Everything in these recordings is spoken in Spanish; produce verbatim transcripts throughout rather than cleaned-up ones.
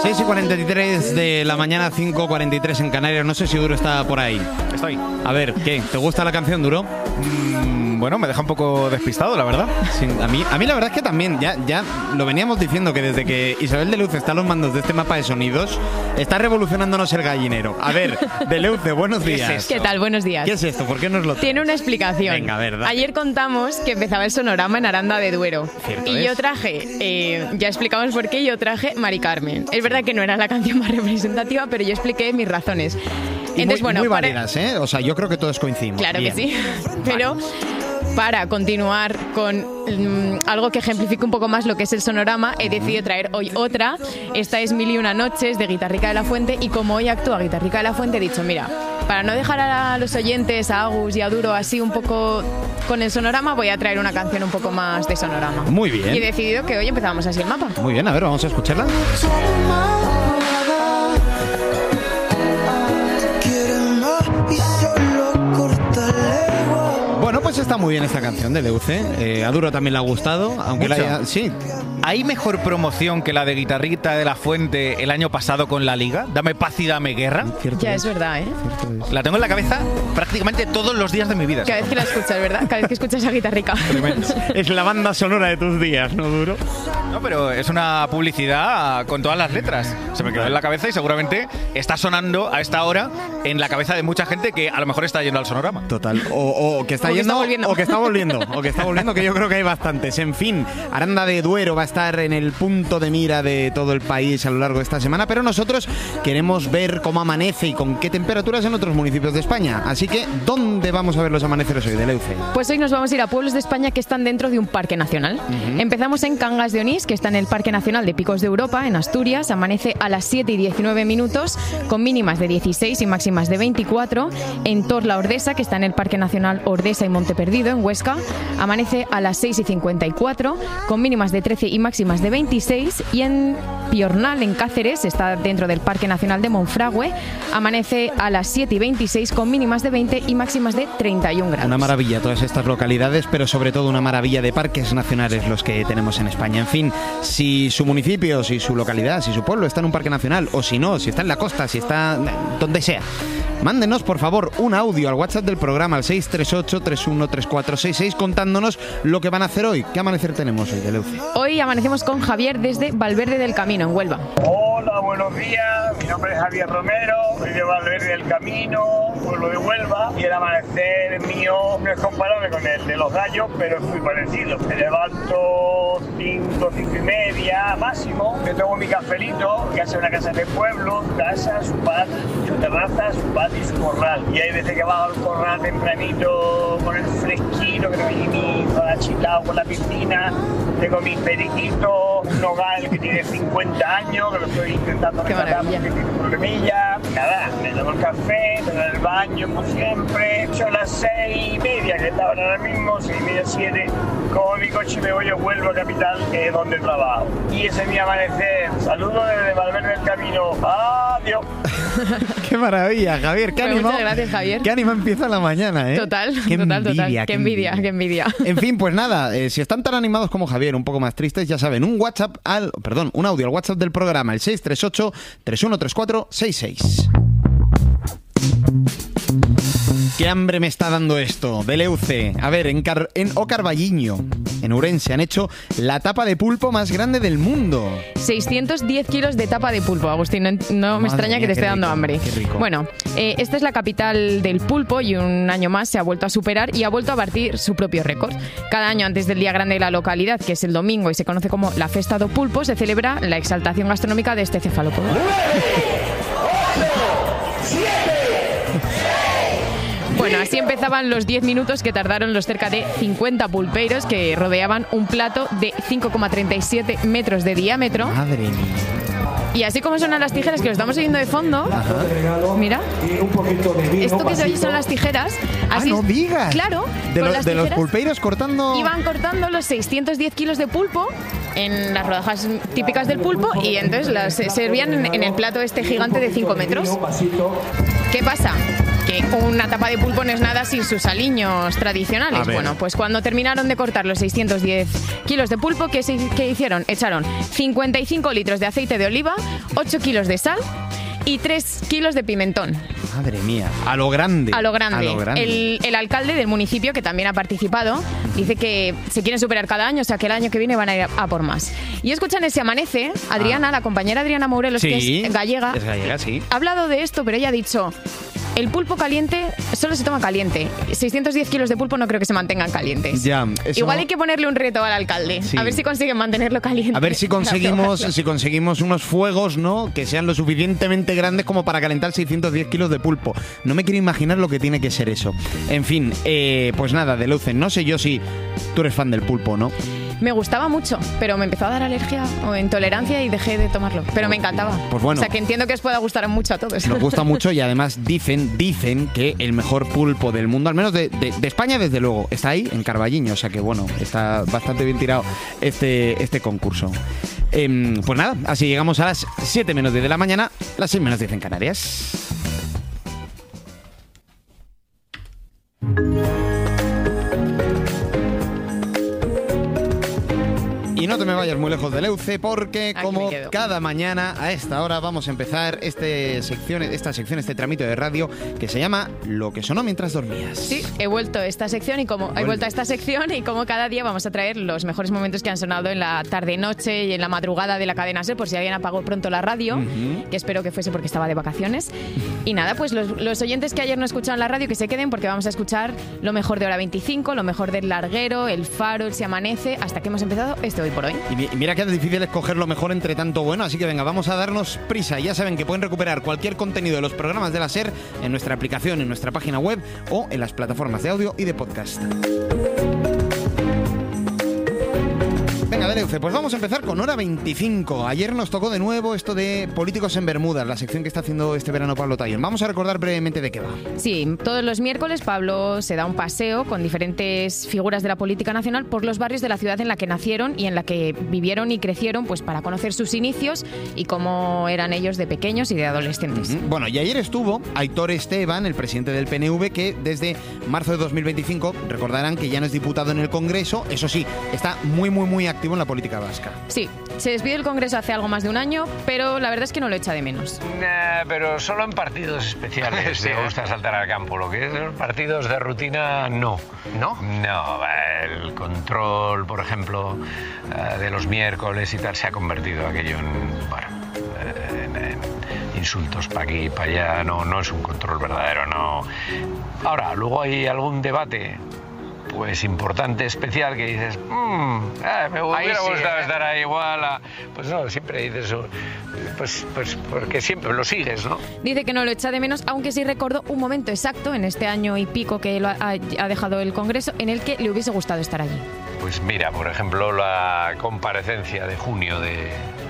seis y cuarenta y tres de la mañana, cinco y cuarenta y tres en Canarias. No sé si Duro está por ahí. Estoy. A ver, ¿qué? ¿Te gusta la canción, Duro? Mm, bueno, me deja un poco despistado, la verdad. Sí, a mí, a mí la verdad es que también, ya, ya lo veníamos diciendo, que desde que Isabel Deleuze está a los mandos de este mapa de sonidos, está revolucionándonos el gallinero. A ver, Deleuze, buenos días. ¿Qué, es ¿Qué tal? Buenos días. ¿Qué es esto? ¿Por qué nos lo traes? Tiene una explicación. Venga, verdad. Ayer contamos que empezaba el sonorama en Aranda de Duero. Cierto y es. yo traje, eh, ya explicamos por qué, yo traje Mari Carmen. Es verdad que no era la canción más representativa, pero yo expliqué mis razones. Y Entonces, muy, bueno, muy para... válidas, ¿eh? O sea, yo creo que todos coincidimos. Claro Bien. que sí. Pero para continuar con um, algo que ejemplifique un poco más lo que es el sonorama, he decidido traer hoy otra. Esta es Mil y una noches de Guitarrica de la Fuente, y como hoy actúa Guitarrica de la Fuente, he dicho, mira, para no dejar a los oyentes, a Agus y a Duro así un poco con el sonorama, voy a traer una canción un poco más de sonorama. Muy bien. Y he decidido que hoy empezamos así el mapa. Muy bien, a ver, vamos a escucharla. Bueno, pues está muy bien esta canción de Deleuze. Eh, a Duro también le ha gustado, aunque la haya... Sí. ¿Hay mejor promoción que la de Guitarrita de la Fuente el año pasado con la Liga? Dame paz y dame guerra. Cierto Ya es. es verdad, ¿eh? Cierto es. La tengo en la cabeza prácticamente todos los días de mi vida. Cada vez que la escuchas, ¿verdad? Cada vez que escuchas a Guitarrica. Tremendo. Es la banda sonora de tus días, ¿no, Duro? No, pero es una publicidad con todas las letras. Se me quedó en la cabeza y seguramente está sonando a esta hora en la cabeza de mucha gente que a lo mejor está yendo al sonorama. Total. O, o que está O que yendo, está volviendo. o que está volviendo, o que está volviendo, que yo creo que hay bastantes. En fin, Aranda de Duero va a estar en el punto de mira de todo el país a lo largo de esta semana, pero nosotros queremos ver cómo amanece y con qué temperaturas en otros municipios de España. Así que, ¿dónde vamos a ver los amaneceres hoy, Deleuze? Pues hoy nos vamos a ir a pueblos de España que están dentro de un parque nacional. Uh-huh. Empezamos en Cangas de Onís, que está en el Parque Nacional de Picos de Europa, en Asturias. Amanece a las siete y diecinueve minutos, con mínimas de dieciséis y máximas de veinticuatro. En Torla Ordesa, que está en el Parque Nacional Ordesa y Monte Perdido, en Huesca, amanece a las seis y cincuenta y cuatro, con mínimas de trece y máximas de veintiséis. Y en Piornal, en Cáceres, está dentro del Parque Nacional de Monfragüe, amanece a las siete y veintiséis, con mínimas de veinte y máximas de treinta y un grados. Una maravilla todas estas localidades, pero sobre todo una maravilla de parques nacionales los que tenemos en España. En fin, si su municipio, si su localidad, si su pueblo está en un parque nacional, o si no, si está en la costa, si está donde sea, mándenos por favor un audio al WhatsApp del programa al seis tres ocho, tres uno tres cuatro seis seis contándonos lo que van a hacer hoy. ¿Qué amanecer tenemos hoy, Deleuze? Hoy amanecemos con Javier desde Valverde del Camino, en Huelva. Hola, buenos días. Mi nombre es Javier Romero, soy de Valverde del Camino, pueblo de Huelva, y el amanecer mío no es comparable con el de los gallos, pero es muy parecido. Me levanto cinco, cinco y media máximo, me tomo mi cafelito, que hace una casa de pueblo, casa, su patio, su terraza, su patio y su corral. Y hay veces que bajo al corral tempranito con el fresquito, que no hay ni para chilao con la piscina, tengo mi periquito, un nogal que tiene cincuenta años, que lo estoy intentando rescatar porque tiene un problemilla. Nada, me tomo el café, me doy el baño como siempre. Son las seis y media, que estaba ahora mismo, seis y media, siete. Cojo mi coche y me voy a Huelva capital, que es donde trabajo. Y ese es mi amanecer. Saludos desde Valverde del Camino. Adiós. ¡Qué maravilla, Javier! ¡Qué Pues ánimo! muchas gracias, Javier. ¡Qué ánimo empieza la mañana, eh! Total, qué total, envidia, total. Qué envidia, qué envidia. En fin, pues nada, eh, si están tan animados como Javier, un poco más tristes, ya saben, un WhatsApp al, perdón, un audio al WhatsApp del programa, el seis tres ocho, tres uno tres cuatro seis seis. ¿Qué hambre me está dando esto? Deleuze. A ver, en, Car en Ocarvalliño, en Ourense, han hecho la tapa de pulpo más grande del mundo. seiscientos diez kilos de tapa de pulpo, Agustín. No, no me extraña mía, que te esté qué dando rico, hambre. qué rico. Bueno, eh, esta es la capital del pulpo y un año más se ha vuelto a superar y ha vuelto a batir su propio récord. Cada año antes del día grande de la localidad, que es el domingo y se conoce como la Festa do Pulpo, se celebra la exaltación gastronómica de este cefalópodo. Bueno, así empezaban los diez minutos que tardaron los cerca de cincuenta pulpeiros que rodeaban un plato de cinco coma treinta y siete metros de diámetro. Madre mía. Y así como suenan las tijeras, que lo estamos oyendo de fondo, mira, esto que se oye son las tijeras. Así, ah, no digas. Claro, de, con lo, las de los tijeras pulpeiros cortando... iban cortando los seiscientos diez kilos de pulpo en las rodajas típicas del pulpo y entonces las servían en, en el plato este gigante de cinco metros. ¿Qué pasa? que una tapa de pulpo no es nada sin sus aliños tradicionales. Bueno, pues cuando terminaron de cortar los seiscientos diez kilos de pulpo, ¿qué, se, qué hicieron? Echaron cincuenta y cinco litros de aceite de oliva, ocho kilos de sal y tres kilos de pimentón. Madre mía, a lo grande. A lo grande. A lo grande. El, el alcalde del municipio, que también ha participado, dice que se quieren superar cada año, o sea que el año que viene van a ir a, a por más. Y escuchan ese Amanece, Adriana, ah. la compañera Adriana Morelos, sí, que es gallega, es gallega, sí. ha hablado de esto, pero ella ha dicho... El pulpo caliente solo se toma caliente. seiscientos diez kilos de pulpo no creo que se mantengan calientes. Ya, eso... Igual hay que ponerle un reto al alcalde. Sí. A ver si consiguen mantenerlo caliente. A ver si conseguimos, si conseguimos unos fuegos, ¿no? Que sean lo suficientemente grandes como para calentar seiscientos diez kilos de pulpo. No me quiero imaginar lo que tiene que ser eso. En fin, eh, pues nada, de Leucen. No sé yo si tú eres fan del pulpo, ¿no? Me gustaba mucho, pero me empezó a dar alergia o intolerancia y dejé de tomarlo. Pero me encantaba. Pues bueno. O sea, que entiendo que os pueda gustar mucho a todos. Nos gusta mucho y además dicen, dicen que el mejor pulpo del mundo, al menos de, de, de España, desde luego, está ahí, en Carballiño. O sea que bueno, está bastante bien tirado este, este concurso. Eh, pues nada, así llegamos a las siete menos diez de la mañana, las seis menos diez en Canarias. Y no te me vayas muy lejos de Leuce, porque Aquí como cada mañana a esta hora vamos a empezar este sección, esta sección, este tramito de radio que se llama Lo que sonó mientras dormías. Sí, he vuelto a esta sección y como he vuelto a esta sección y como cada día vamos a traer los mejores momentos que han sonado en la tarde-noche y en la madrugada de la cadena SER, por si alguien apagó pronto la radio, uh-huh. que espero que fuese porque estaba de vacaciones. Y nada, pues los, los oyentes que ayer no escucharon la radio, que se queden, porque vamos a escuchar lo mejor de Hora veinticinco, lo mejor del Larguero, El Faro, El Se Amanece, hasta que hemos empezado este Hoy por Hoy. Y mira que es difícil escoger lo mejor entre tanto bueno, así que venga, vamos a darnos prisa. Ya saben que pueden recuperar cualquier contenido de los programas de la SER en nuestra aplicación, en nuestra página web o en las plataformas de audio y de podcast. Venga, Deleuce, pues vamos a empezar con Hora veinticinco. Ayer nos tocó de nuevo esto de Políticos en Bermudas, la sección que está haciendo este verano Pablo Tallón. Vamos a recordar brevemente de qué va. Sí, todos los miércoles Pablo se da un paseo con diferentes figuras de la política nacional por los barrios de la ciudad en la que nacieron y en la que vivieron y crecieron, pues para conocer sus inicios y cómo eran ellos de pequeños y de adolescentes. Uh-huh. Bueno, y ayer estuvo Aitor Esteban, el presidente del P N V, que desde marzo de dos mil veinticinco, recordarán que ya no es diputado en el Congreso, eso sí, está muy, muy, muy activo en la política vasca. Sí, se despidió del Congreso hace algo más de un año, pero la verdad es que no lo echa de menos. Nah, pero solo en partidos especiales sí, me gusta saltar al campo. Lo que es los partidos de rutina, no. ¿No? No, el control, por ejemplo, de los miércoles y tal, se ha convertido aquello en, bueno, en, en insultos para aquí y para allá. No, no es un control verdadero, no. Ahora, luego hay algún debate pues importante, especial, que dices, mmm, eh, me hubiera sí, gustado eh. estar ahí igual, a... pues no, siempre dices eso, pues, pues porque siempre lo sigues, ¿no? Dice que no lo echa de menos, aunque sí recordó un momento exacto en este año y pico que lo ha, ha dejado el Congreso, en el que le hubiese gustado estar allí. Pues mira, por ejemplo, la comparecencia de junio de...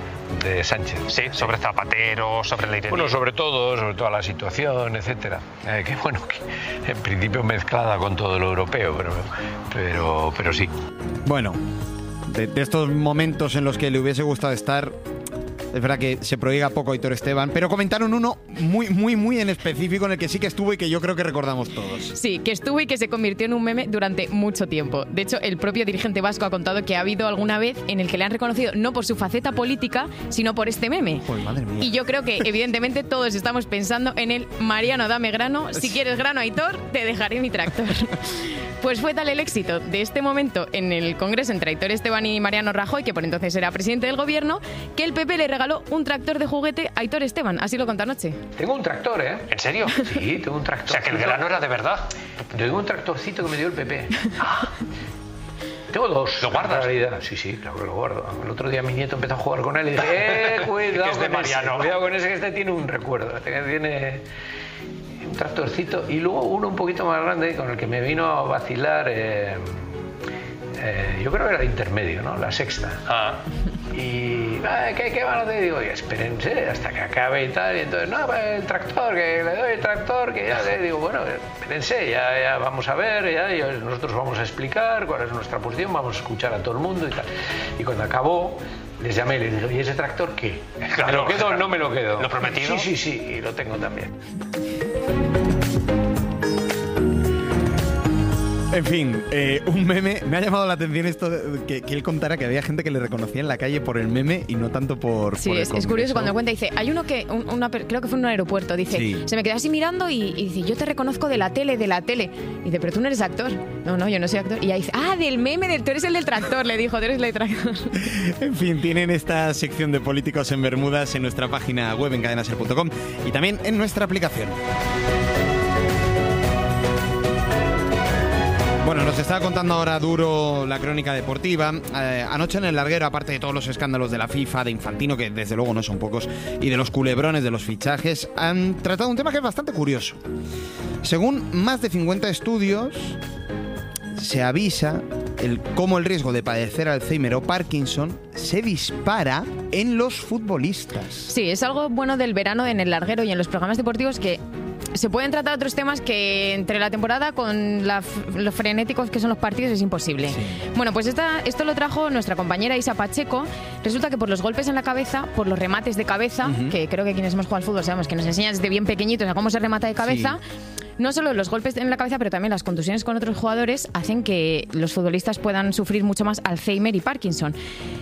de Sánchez. Sí, sobre Zapatero, sobre la Irene. Bueno, sobre todo, sobre toda la situación, etcétera. Eh, que bueno, que en principio mezclada con todo lo europeo, pero, pero, pero sí. Bueno, de, de estos momentos en los que le hubiese gustado estar, es verdad que se prohíga poco a Aitor Esteban, pero comentaron uno muy, muy, muy en específico en el que sí que estuvo y que yo creo que recordamos todos. Sí, que estuvo y que se convirtió en un meme durante mucho tiempo. De hecho, el propio dirigente vasco ha contado que ha habido alguna vez en el que le han reconocido no por su faceta política, sino por este meme. Pues madre mía. Y yo creo que, evidentemente, todos estamos pensando en el Mariano, dame grano. Si quieres grano, Aitor, te dejaré mi tractor. Pues fue tal el éxito de este momento en el Congreso entre Aitor Esteban y Mariano Rajoy, que por entonces era presidente del gobierno, que el P P le regaló un tractor de juguete a Aitor Esteban. Así lo contó anoche. Tengo un tractor, ¿eh? ¿En serio? Sí, tengo un tractor. O sea, que el grano era de verdad. Tengo un tractorcito que me dio el P P. Ah. Tengo dos. ¿Lo guardas? Sí, sí, claro que lo guardo. El otro día mi nieto empezó a jugar con él y dije, eh, cuidado que es de con Mariano. ese. Cuidado con ese, que este tiene un recuerdo. Tiene un tractorcito y luego uno un poquito más grande con el que me vino a vacilar, eh, eh, yo creo que era de intermedio, ¿no? La sexta. Ah. Y, ¿qué, qué van a hacer? Y digo, espérense hasta que acabe y tal. Y entonces, no, el tractor, que le doy el tractor, que ya le digo, bueno, espérense, ya, ya vamos a ver, ya, ya nosotros vamos a explicar cuál es nuestra posición, vamos a escuchar a todo el mundo y tal. Y cuando acabó, les llamé y les dije, ¿y ese tractor qué? Claro, ¿Me lo quedo o claro. no me lo quedo? ¿Lo prometido? Sí, sí, sí, y lo tengo también. En fin, eh, un meme. Me ha llamado la atención esto de, que, que él contara que había gente que le reconocía en la calle por el meme y no tanto por. Sí, por el es, es curioso cuando cuenta. Dice: hay uno que, un, una, creo que fue en un aeropuerto. Dice: sí. Se me quedó así mirando y, y dice: yo te reconozco de la tele, de la tele. Y dice: pero tú no eres actor. No, no, yo no soy actor. Y ella dice: ah, del meme, del, tú eres el del tractor. Le dijo: tú eres el del tractor. En fin, tienen esta sección de políticos en Bermudas en nuestra página web en cadena ser punto com y también en nuestra aplicación. Bueno, nos estaba contando ahora Duro la crónica deportiva. Eh, anoche en el larguero, aparte de todos los escándalos de la FIFA, de Infantino, que desde luego no son pocos, y de los culebrones de los fichajes, han tratado un tema que es bastante curioso. Según más de cincuenta estudios, se avisa el cómo el riesgo de padecer Alzheimer o Parkinson se dispara en los futbolistas. Sí, es algo bueno del verano en el larguero y en los programas deportivos, que se pueden tratar otros temas que entre la temporada con la, los frenéticos que son los partidos es imposible. Sí. Bueno, pues esta, esto lo trajo nuestra compañera Isa Pacheco. Resulta que por los golpes en la cabeza, por los remates de cabeza, uh-huh. que creo que quienes hemos jugado al fútbol sabemos que nos enseñan desde bien pequeñitos a cómo se remata de cabeza. Sí. No solo los golpes en la cabeza, pero también las contusiones con otros jugadores hacen que los futbolistas puedan sufrir mucho más Alzheimer y Parkinson.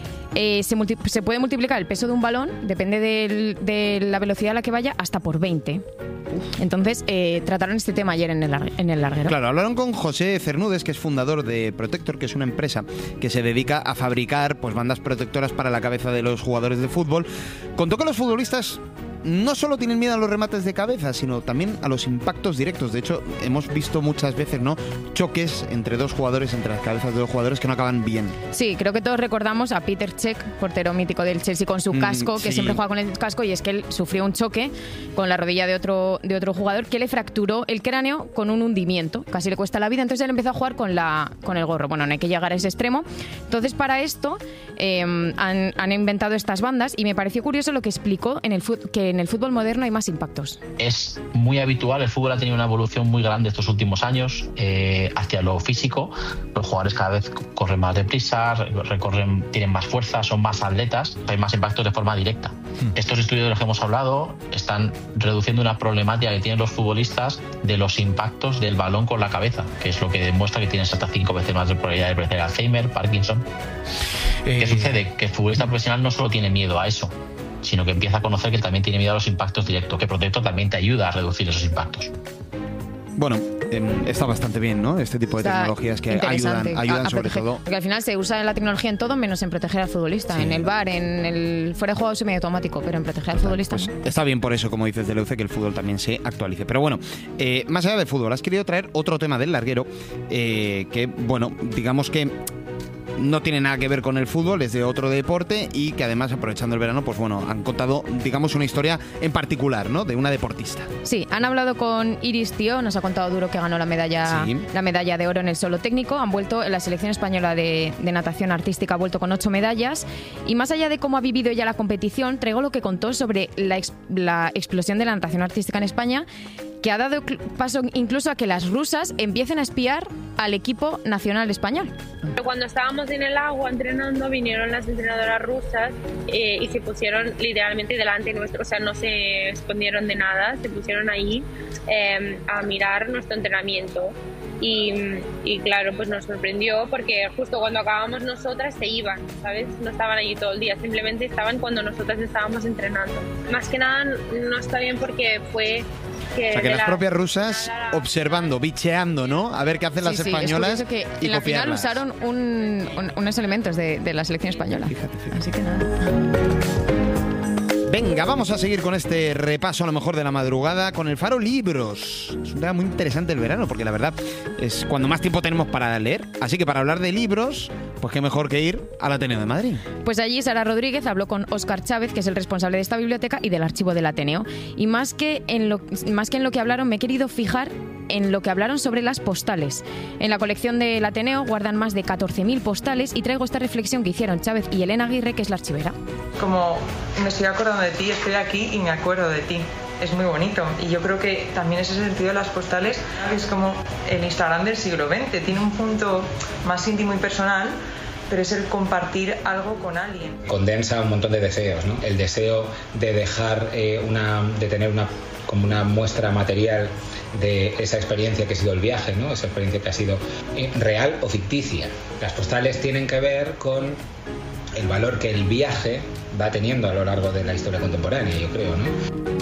Eh, se, multi- se puede multiplicar el peso de un balón, depende del, de la velocidad a la que vaya, hasta por veinte. Entonces, eh, trataron este tema ayer en el, en el larguero. Claro, hablaron con José Cernudes, que es fundador de Protector, que es una empresa que se dedica a fabricar pues, bandas protectoras para la cabeza de los jugadores de fútbol. Contó que los futbolistas no solo tienen miedo a los remates de cabeza, sino también a los impactos directos. De hecho, hemos visto muchas veces, ¿no?, choques entre dos jugadores, entre las cabezas de dos jugadores que no acaban bien. Sí, creo que todos recordamos a Peter Cech, portero mítico del Chelsea, con su casco, mm, sí. que siempre juega con el casco, y es que él sufrió un choque con la rodilla de otro, de otro jugador que le fracturó el cráneo con un hundimiento. Casi le cuesta la vida, entonces él empezó a jugar con, la, con el gorro. Bueno, no hay que llegar a ese extremo. Entonces, para esto eh, han, han inventado estas bandas, y me pareció curioso lo que explicó en el fut- que en el fútbol moderno hay más impactos. Es muy habitual, el fútbol ha tenido una evolución muy grande estos últimos años eh, hacia lo físico. Los jugadores cada vez corren más deprisa, recorren, tienen más fuerza, son más atletas, hay más impactos de forma directa. Hmm. Estos estudios de los que hemos hablado están reduciendo una problemática que tienen los futbolistas de los impactos del balón con la cabeza, que es lo que demuestra que tienes hasta cinco veces más de probabilidad de padecer Alzheimer, Parkinson. Eh... ¿Qué sucede? Que el futbolista profesional no solo tiene miedo a eso, sino que empieza a conocer que también tiene miedo a los impactos directos, que Protector también te ayuda a reducir esos impactos. Bueno, eh, está bastante bien, ¿no? Este tipo de está tecnologías que ayudan, ayudan a, a sobre proteger, todo. Porque al final se usa la tecnología en todo menos en proteger al futbolista. Sí. En el V A R, en el fuera de juego semiautomático, pero en proteger al futbolista pues no. Está bien por eso, como dices, Deleuze, que el fútbol también se actualice. Pero bueno, eh, más allá del fútbol, has querido traer otro tema del larguero eh, que, bueno, digamos que no tiene nada que ver con el fútbol, es de otro deporte, y que además, aprovechando el verano, pues bueno, han contado, digamos, una historia en particular, ¿no?, de una deportista. Sí, han hablado con Iris Tío, nos ha contado Duro que ganó la medalla, sí. la medalla de oro en el solo técnico. Han vuelto, la selección española de, de natación artística ha vuelto con ocho medallas, y más allá de cómo ha vivido ella la competición, traigo lo que contó sobre la, ex, la explosión de la natación artística en España, que ha dado paso incluso a que las rusas empiecen a espiar al equipo nacional español. Cuando estábamos en el agua entrenando, vinieron las entrenadoras rusas eh, y se pusieron literalmente delante nuestro, o sea, no se escondieron de nada, se pusieron ahí eh, a mirar nuestro entrenamiento. Y, y claro, pues nos sorprendió porque justo cuando acabamos nosotras se iban, ¿sabes? No estaban allí todo el día, simplemente estaban cuando nosotras estábamos entrenando. Más que nada no está bien porque fue... Que o sea, que las la, propias rusas la, la, observando, bicheando, ¿no? A ver qué hacen sí, las sí, españolas es que y en la final usaron un, un, unos elementos de, de la selección española. Fíjate, fíjate. Así que nada. Venga, vamos a seguir con este repaso a lo mejor de la madrugada con el Faro Libros. Es un tema muy interesante el verano, porque la verdad es cuando más tiempo tenemos para leer. Así que para hablar de libros, pues qué mejor que ir al Ateneo de Madrid. Pues allí Sara Rodríguez habló con Óscar Chávez, que es el responsable de esta biblioteca y del archivo del Ateneo. Y más que en lo, más que en lo que hablaron, me he querido fijar en lo que hablaron sobre las postales. En la colección del Ateneo guardan más de catorce mil postales, y traigo esta reflexión que hicieron Chávez y Elena Aguirre, que es la archivera. Como me estoy acordando de ti, estoy aquí y me acuerdo de ti. Es muy bonito, y yo creo que también ese sentido de las postales es como el Instagram del siglo veinte. Tiene un punto más íntimo y personal, pero es el compartir algo con alguien. Condensa un montón de deseos, ¿no? El deseo de dejar eh, una, de tener una como una muestra material de esa experiencia que ha sido el viaje, ¿no? Esa experiencia que ha sido real o ficticia. Las postales tienen que ver con el valor que el viaje va teniendo a lo largo de la historia contemporánea, yo creo, ¿no?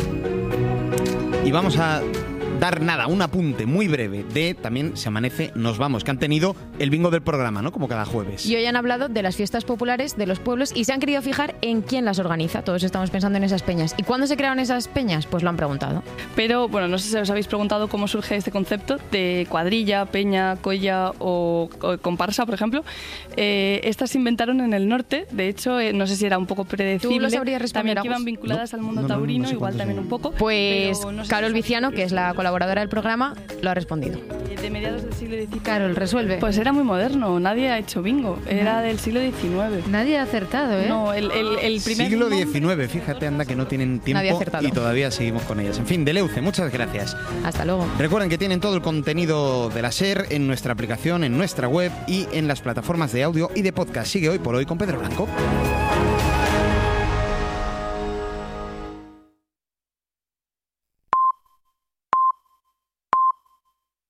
Y vamos a dar nada, un apunte muy breve de también Se Amanece, Nos Vamos, que han tenido el bingo del programa, ¿no? Como cada jueves. Y hoy han hablado de las fiestas populares de los pueblos y se han querido fijar en quién las organiza. Todos estamos pensando en esas peñas. ¿Y cuándo se crearon esas peñas? Pues lo han preguntado. Pero, bueno, no sé si os habéis preguntado cómo surge este concepto de cuadrilla, peña, colla o, o comparsa, por ejemplo. Eh, estas se inventaron en el norte. De hecho, eh, no sé si era un poco predecible. ¿Tú lo sabrías responder, También que iban vinculadas no, al mundo no, no, taurino, no sé igual también un poco. Pues no sé Carol si Viciano, que es la colaboradora del programa, lo ha respondido. De mediados del siglo diecinueve. Carol, resuelve. Pues era muy moderno, nadie ha hecho bingo, era del siglo diecinueve. Nadie ha acertado, ¿eh? No, el, el, el primer siglo diecinueve, fíjate, anda que no tienen tiempo y todavía seguimos con ellas. En fin, Deleuze, muchas gracias. Hasta luego. Recuerden que tienen todo el contenido de la SER en nuestra aplicación, en nuestra web y en las plataformas de audio y de podcast. Sigue Hoy por Hoy con Pedro Blanco.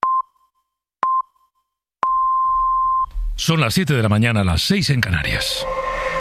Son las siete de la mañana, las seis en Canarias.